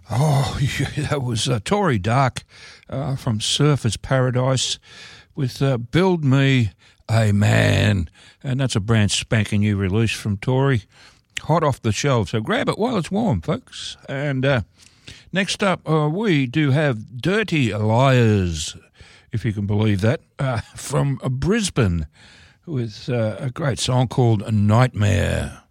Oh, yeah, that was Tory Dark from Surfers Paradise with Build Me a Man. And that's a brand spanking new release from Tory. Hot off the shelf, so grab it while it's warm, folks. And next up, we do have Dirty Liars, if you can believe that, from Brisbane with a great song called Nightmare.